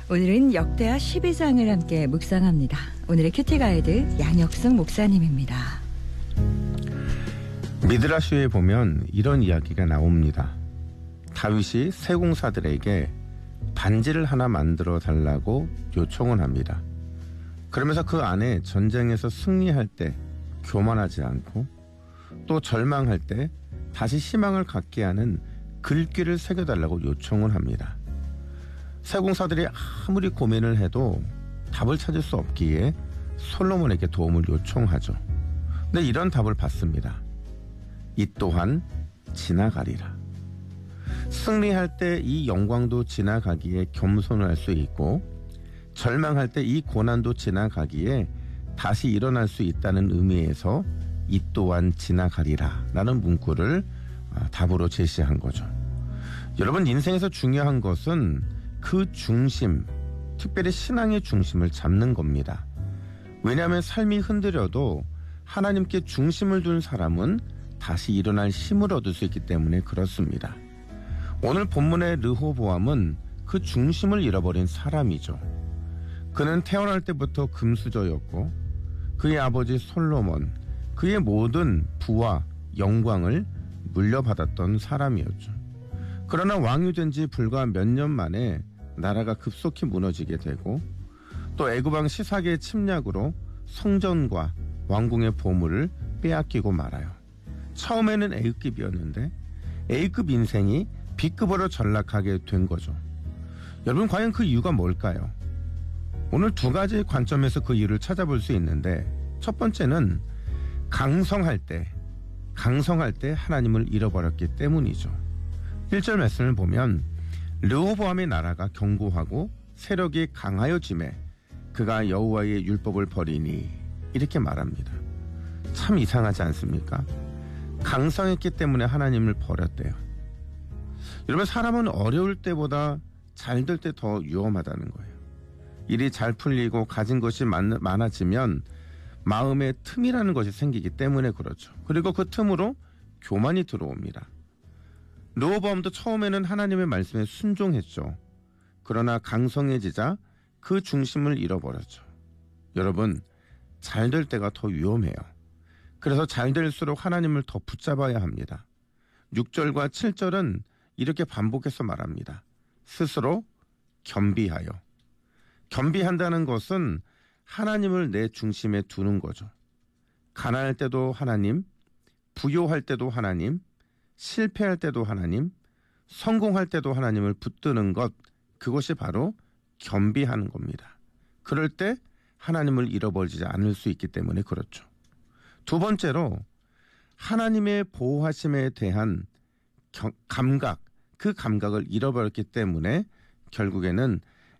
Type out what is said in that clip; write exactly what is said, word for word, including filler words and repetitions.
오늘은 역대하 십이 장을 함께 묵상합니다. 오늘의 큐티 가이드 양혁승 목사님입니다. 미드라시에 보면 이런 이야기가 나옵니다. 다윗이 세공사들에게 반지를 하나 만들어 달라고 요청을 합니다. 그러면서 그 안에 전쟁에서 승리할 때 교만하지 않고 또 절망할 때 다시 희망을 갖게 하는 글귀를 새겨달라고 요청을 합니다. 세공사들이 아무리 고민을 해도 답을 찾을 수 없기에 솔로몬에게 도움을 요청하죠. 근데 이런 답을 받습니다. 이 또한 지나가리라. 승리할 때 이 영광도 지나가기에 겸손을 할 수 있고, 절망할 때 이 고난도 지나가기에 다시 일어날 수 있다는 의미에서 이 또한 지나가리라 라는 문구를 답으로 제시한 거죠. 여러분, 인생에서 중요한 것은 그 중심, 특별히 신앙의 중심을 잡는 겁니다. 왜냐하면 삶이 흔들려도 하나님께 중심을 둔 사람은 다시 일어날 힘을 얻을 수 있기 때문에 그렇습니다. 오늘 본문의 르호보암은 그 중심을 잃어버린 사람이죠. 그는 태어날 때부터 금수저였고 그의 아버지 솔로몬, 그의 모든 부와 영광을 물려받았던 사람이었죠. 그러나 왕이 된 지 불과 몇 년 만에 나라가 급속히 무너지게 되고 또 애굽왕 시삭의 침략으로 성전과 왕궁의 보물을 빼앗기고 말아요. 처음에는 A급이었는데 A급 인생이 B급으로 전락하게 된 거죠. 여러분, 과연 그 이유가 뭘까요? 오늘 두 가지 관점에서 그 이유를 찾아볼 수 있는데, 첫 번째는 강성할 때, 강성할 때 하나님을 잃어버렸기 때문이죠. 일 절 말씀을 보면 르호보암의 나라가 견고하고 세력이 강하여짐에 그가 여호와의 율법을 버리니 이렇게 말합니다. 참 이상하지 않습니까? 강성했기 때문에 하나님을 버렸대요. 여러분, 사람은 어려울 때보다 잘 될 때 더 위험하다는 거예요. 일이 잘 풀리고 가진 것이 많아지면 마음에 틈이라는 것이 생기기 때문에 그렇죠. 그리고 그 틈으로 교만이 들어옵니다. 르호보암도 처음에는 하나님의 말씀에 순종했죠. 그러나 강성해지자 그 중심을 잃어버렸죠. 여러분, 잘 될 때가 더 위험해요. 그래서 잘 될수록 하나님을 더 붙잡아야 합니다. 육 절과 칠 절은 이렇게 반복해서 말합니다. 스스로 겸비하여. 겸비한다는 것은 하나님을 내 중심에 두는 거죠. 가난할 때도 하나님, 부요할 때도 하나님, 실패할 때도 하나님, 성공할 때도 하나님을 붙드는 것, 그것이 바로 겸비하는 겁니다. 그럴 때 하나님을 잃어버리지 않을 수 있기 때문에 그렇죠. 두 번째로 하나님의 보호하심에 대한 경, 감각, 그 감각을 잃어버렸기 때문에 결국에는